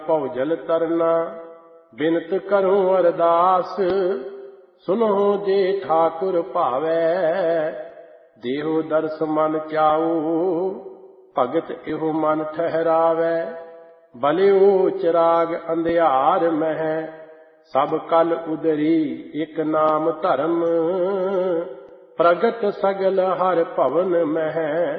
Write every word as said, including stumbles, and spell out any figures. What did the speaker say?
ਭਉਜਲ ਤਰਨਾ। ਬਿਨਤ ਕਰੂੰ ਅਰਦਾਸ ਸੁਨਹੁ ਜੇ ਠਾਕੁਰ ਭਾਵੈ। ਦੇਹੋ ਦਰਸ ਮਨ ਚਾਉ ਭਗਤ ਇਹੋ ਮਨ ਠਹਿਰਾਵੈ। ਬਲਿਓ ਚਿਰਾਗ ਅੰਧਿਆਰ ਮਹਿ ਸਭ ਕਲ ਉਦਰੀ ਇਕ ਨਾਮ ਧਰਮ। ਪ੍ਰਗਟ ਸਗਲ ਹਰ ਭਵਨ ਮਹਿ